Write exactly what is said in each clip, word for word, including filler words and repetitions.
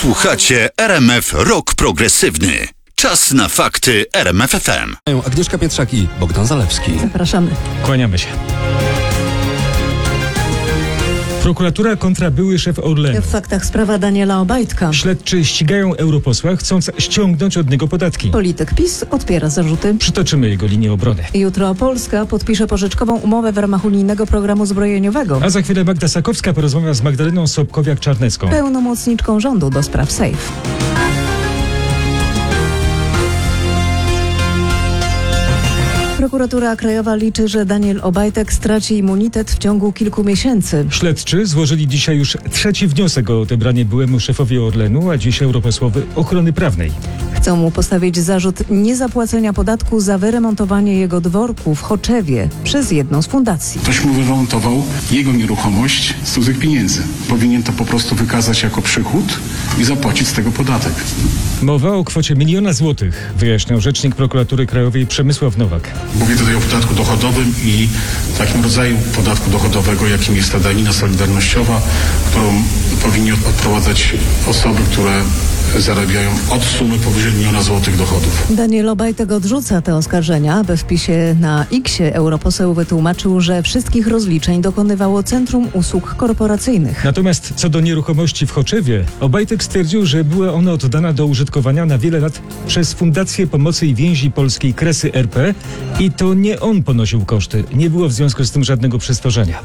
Słuchacie R M F Rock Progresywny. Czas na fakty R M F F M. Agnieszka Pietrzak i Bogdan Zalewski. Zapraszamy. Kłaniamy się. Prokuratura kontra były szef Orlenu. W faktach sprawa Daniela Obajtka. Śledczy ścigają europosła, chcąc ściągnąć od niego podatki. Polityk PiS odpiera zarzuty. Przytoczymy jego linię obrony. Jutro Polska podpisze pożyczkową umowę w ramach unijnego programu zbrojeniowego. A za chwilę Magda Sakowska porozmawia z Magdaleną Sobkowiak-Czarnecką. Pełnomocniczką rządu do spraw SAFE. Prokuratura Krajowa liczy, że Daniel Obajtek straci immunitet w ciągu kilku miesięcy. Śledczy złożyli dzisiaj już trzeci wniosek o odebranie byłemu szefowi Orlenu, a dziś europosłowi ochrony prawnej. Chcą mu postawić zarzut niezapłacenia podatku za wyremontowanie jego dworku w Choczewie przez jedną z fundacji. Ktoś mu wyremontował jego nieruchomość z cudzych pieniędzy. Powinien to po prostu wykazać jako przychód i zapłacić z tego podatek. Mowa o kwocie miliona złotych, wyjaśniał rzecznik Prokuratury Krajowej Przemysław Nowak. Mówię tutaj o podatku dochodowym i takim rodzaju podatku dochodowego, jakim jest ta danina solidarnościowa, którą powinni odprowadzać osoby, które zarabiają od sumy powyżej miliona złotych dochodów. Daniel Obajtek odrzuca te oskarżenia. We wpisie na X-ie europoseł wytłumaczył, że wszystkich rozliczeń dokonywało Centrum Usług Korporacyjnych. Natomiast co do nieruchomości w Choczewie, Obajtek stwierdził, że była ona oddana do użytkowania na wiele lat przez Fundację Pomocy i Więzi Polskiej Kresy R P i to nie on ponosił koszty. Nie było w związku z tym żadnego przestworzenia.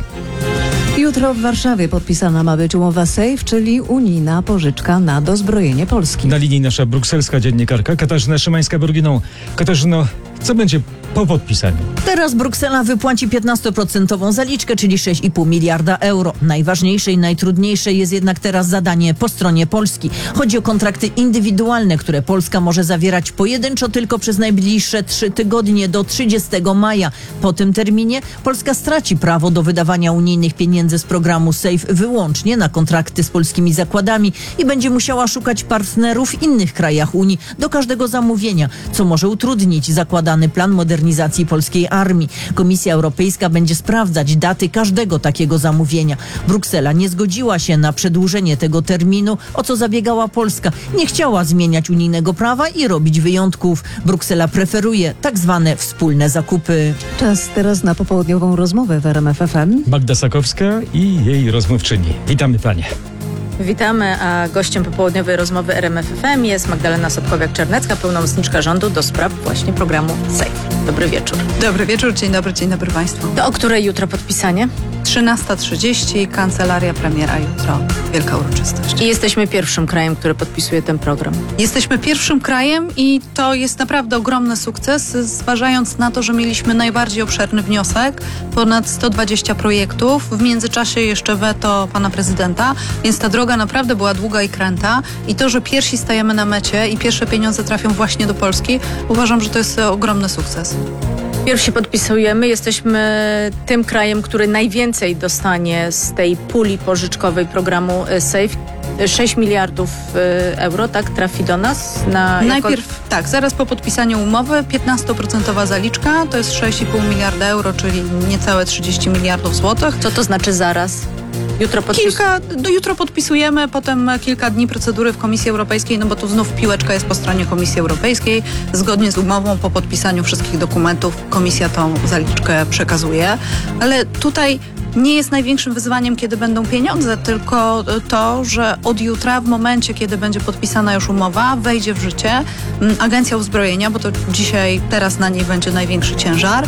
Jutro w Warszawie podpisana ma być umowa SAFE, czyli unijna pożyczka na dozbrojenie Polski. Na linii nasza brukselska dziennikarka Katarzyna Szymańska-Borginą. Katarzyno, co będzie po podpisaniu? Teraz Bruksela wypłaci piętnastoprocentową zaliczkę, czyli sześć i pół miliarda euro. Najważniejsze i najtrudniejsze jest jednak teraz zadanie po stronie Polski. Chodzi o kontrakty indywidualne, które Polska może zawierać pojedynczo tylko przez najbliższe trzy tygodnie do trzydziestego maja. Po tym terminie Polska straci prawo do wydawania unijnych pieniędzy z programu SAFE wyłącznie na kontrakty z polskimi zakładami i będzie musiała szukać partnerów w innych krajach Unii do każdego zamówienia, co może utrudnić zakładany plan modernizacji polskiej armii. Komisja Europejska będzie sprawdzać daty każdego takiego zamówienia. Bruksela nie zgodziła się na przedłużenie tego terminu, o co zabiegała Polska. Nie chciała zmieniać unijnego prawa i robić wyjątków. Bruksela preferuje tak zwane wspólne zakupy. Czas teraz na popołudniową rozmowę w R M F F M. Magda Sakowska i jej rozmówczyni. Witamy panie. Witamy, a gościem popołudniowej rozmowy R M F F M jest Magdalena Sobkowiak-Czarnecka, pełnomocniczka rządu do spraw właśnie programu SAFE. Dobry wieczór. Dobry wieczór, dzień dobry, dzień dobry Państwu. To o której jutro podpisanie? trzynasta trzydzieści, kancelaria premiera jutro. Wielka uroczystość. I jesteśmy pierwszym krajem, który podpisuje ten program. Jesteśmy pierwszym krajem i to jest naprawdę ogromny sukces, zważając na to, że mieliśmy najbardziej obszerny wniosek, ponad sto dwadzieścia projektów, w międzyczasie jeszcze weto pana prezydenta, więc ta droga naprawdę była długa i kręta i to, że pierwsi stajemy na mecie i pierwsze pieniądze trafią właśnie do Polski, uważam, że to jest ogromny sukces. Pierwsi podpisujemy, jesteśmy tym krajem, który najwięcej dostanie z tej puli pożyczkowej programu SAFE. sześć miliardów euro, tak, trafi do nas? Na Najpierw, jako... tak, zaraz po podpisaniu umowy piętnastoprocentowa zaliczka, to jest sześć i pół miliarda euro, czyli niecałe trzydzieści miliardów złotych. Co to znaczy zaraz? Jutro, podpis... Kilka, no jutro podpisujemy, potem kilka dni procedury w Komisji Europejskiej, no bo tu znów piłeczka jest po stronie Komisji Europejskiej. Zgodnie z umową po podpisaniu wszystkich dokumentów Komisja tą zaliczkę przekazuje. Ale tutaj nie jest największym wyzwaniem, kiedy będą pieniądze, tylko to, że od jutra, w momencie, kiedy będzie podpisana już umowa, wejdzie w życie Agencja Uzbrojenia, bo to dzisiaj, teraz na niej będzie największy ciężar.